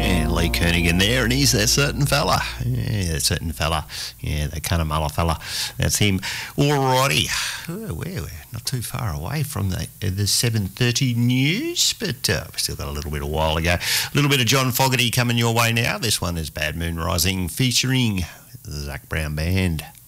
Yeah, Lee Kernaghan there, and he's that certain fella. Yeah, that certain fella. Yeah, that Cunnamulla fella. That's him. Alrighty. Oh, we're not too far away from the 7:30 news, but we've still got a little bit of while to go. A little bit of John Fogerty coming your way now. This one is Bad Moon Rising featuring the Zac Brown Band.